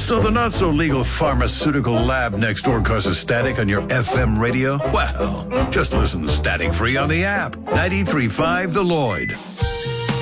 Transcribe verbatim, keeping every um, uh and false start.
So the not-so-legal pharmaceutical lab next door causes static on your F M radio? Well, just listen to Static Free on the app. ninety-three point five The Lloyd.